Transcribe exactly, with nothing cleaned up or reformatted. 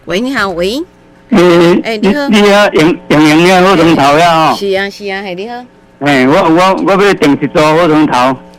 喂，你好，喂。 诶， 哎，你好。 你好，用用用了火龙头呀吼。 是啊，是啊，系你好。 嘿，我我我要订一组火龙头。